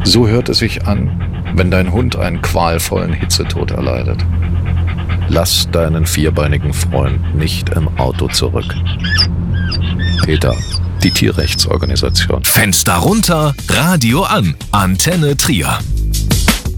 So hört es sich an, wenn dein Hund einen qualvollen Hitzetod erleidet. Lass deinen vierbeinigen Freund nicht im Auto zurück. PETA, die Tierrechtsorganisation. Fenster runter, Radio an. Antenne Trier.